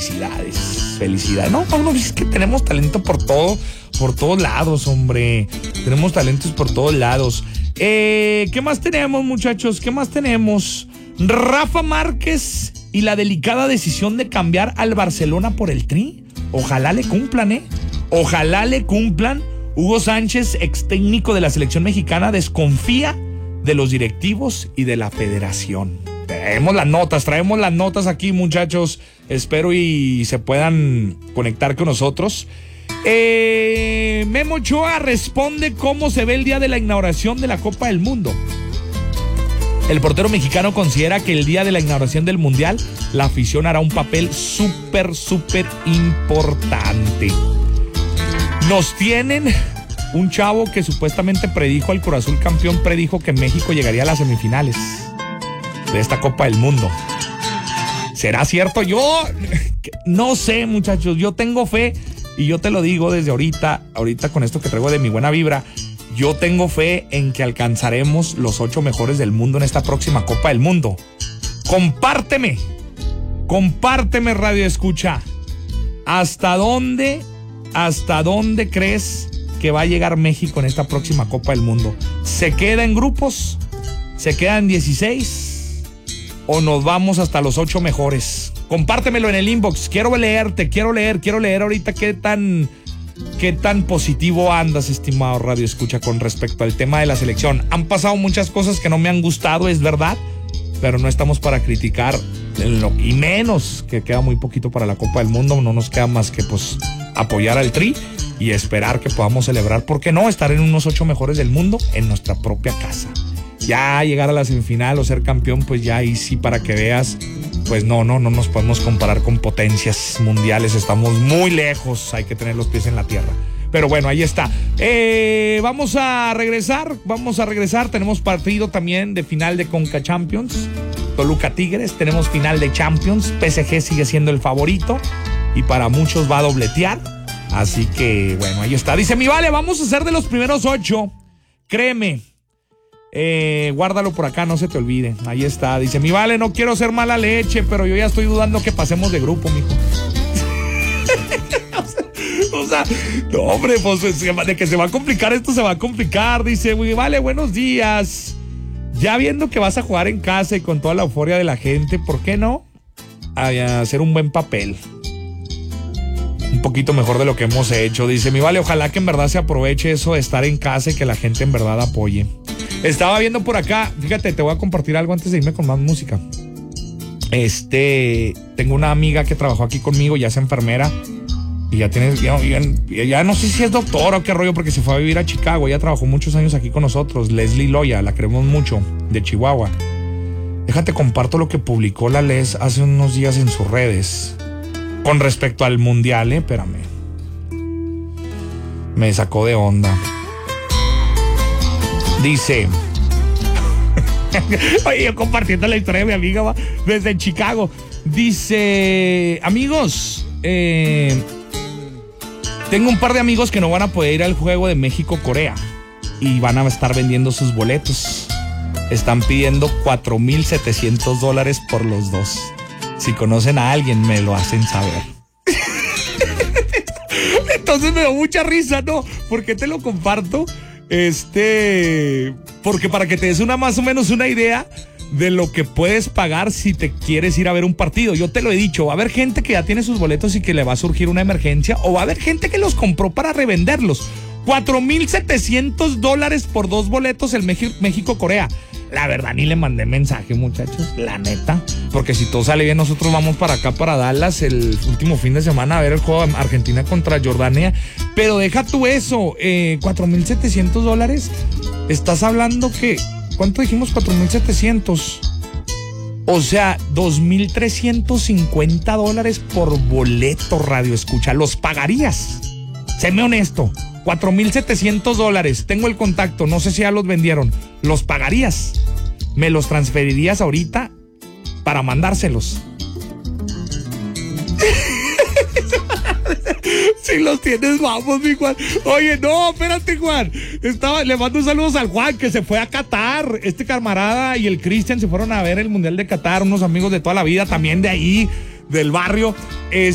felicidades. No, es que tenemos talento por todos lados, hombre. Tenemos talentos por todos lados. ¿Qué más tenemos, muchachos? ¿Qué más tenemos? Rafa Márquez y la delicada decisión de cambiar al Barcelona por el Tri. Ojalá le cumplan, Ojalá le cumplan. Hugo Sánchez, ex técnico de la selección mexicana, desconfía de los directivos y de la federación. Traemos las notas aquí, muchachos. Espero y se puedan conectar con nosotros. Memo Ochoa responde cómo se ve el día de la inauguración de la Copa del Mundo. El portero mexicano considera que el día de la inauguración del Mundial, la afición hará un papel súper importante. Nos tienen un chavo que supuestamente predijo al Cruz Azul campeón, predijo que México llegaría a las semifinales de esta Copa del Mundo. ¿Será cierto? Yo no sé, muchachos, yo tengo fe y yo te lo digo desde ahorita con esto que traigo de mi buena vibra, yo tengo fe en que alcanzaremos los 8 mejores del mundo en esta próxima Copa del Mundo. Compárteme Radio Escucha. ¿Hasta dónde crees que va a llegar México en esta próxima Copa del Mundo? ¿Se queda en grupos? ¿Se quedan 16? ¿O nos vamos hasta los 8 mejores? Compártemelo en el inbox. Quiero leer ahorita qué tan positivo andas, estimado Radio Escucha, con respecto al tema de la selección. Han pasado muchas cosas que no me han gustado, es verdad, pero no estamos para criticar, y menos que queda muy poquito para la Copa del Mundo. No nos queda más que apoyar al Tri y esperar que podamos celebrar, ¿por qué no?, estar en unos 8 mejores del mundo en nuestra propia casa. Ya llegar a la semifinal o ser campeón, pues ya ahí sí, para que veas, pues no nos podemos comparar con potencias mundiales, estamos muy lejos, hay que tener los pies en la tierra. Pero bueno, ahí está. Vamos a regresar, tenemos partido también de final de Conca Champions, Toluca Tigres, tenemos final de Champions, PSG sigue siendo el favorito y para muchos va a dobletear, así que bueno, ahí está. Dice mi Vale, vamos a ser de los primeros 8, créeme. Guárdalo por acá, no se te olvide. Ahí está, dice mi Vale, no quiero ser mala leche, pero yo ya estoy dudando que pasemos de grupo, mijo. O sea, no, hombre, pues de que se va a complicar esto, se va a complicar. Dice mi Vale, buenos días. Ya viendo que vas a jugar en casa y con toda la euforia de la gente, ¿por qué no hacer un buen papel? Un poquito mejor de lo que hemos hecho. Dice mi Vale, ojalá que en verdad se aproveche eso de estar en casa y que la gente en verdad apoye. Estaba viendo por acá, fíjate, te voy a compartir algo antes de irme con más música. Tengo una amiga que trabajó aquí conmigo, ya es enfermera, y ya no sé si es doctora o qué rollo, porque se fue a vivir a Chicago. Ella trabajó muchos años aquí con nosotros, Leslie Loya, la queremos mucho, de Chihuahua. Déjate, comparto lo que publicó la Les hace unos días en sus redes con respecto al mundial, espérame. Me sacó de onda. Dice, oye, yo compartiendo la historia de mi amiga desde Chicago. Dice, amigos, tengo un par de amigos que no van a poder ir al juego de México-Corea y van a estar vendiendo sus boletos. Están pidiendo $4,700 por los dos. Si conocen a alguien, me lo hacen saber. Entonces me dio mucha risa, ¿no? ¿Por qué te lo comparto? Porque para que te des más o menos una idea de lo que puedes pagar si te quieres ir a ver un partido. Yo te lo he dicho, va a haber gente que ya tiene sus boletos y que le va a surgir una emergencia, o va a haber gente que los compró para revenderlos. $4,700 por 2 boletos el México-Corea. La verdad, ni le mandé mensaje, muchachos, la neta, porque si todo sale bien, nosotros vamos para acá, para Dallas, el último fin de semana a ver el juego de Argentina contra Jordania. Pero deja tú eso, $4,700. Estás hablando que, ¿cuánto dijimos? 4,700. O sea, $2,350 por boleto, Radio Escucha. ¿Los pagarías? Séme honesto. $4,700. Tengo el contacto, no sé si ya los vendieron. ¿Los pagarías? ¿Me los transferirías ahorita para mandárselos? Si los tienes, vamos, mi Juan. Oye, no, espérate, Juan. Le mando saludos al Juan, que se fue a Qatar. Este camarada y el Cristian se fueron a ver el Mundial de Qatar. Unos amigos de toda la vida, también de ahí, del barrio.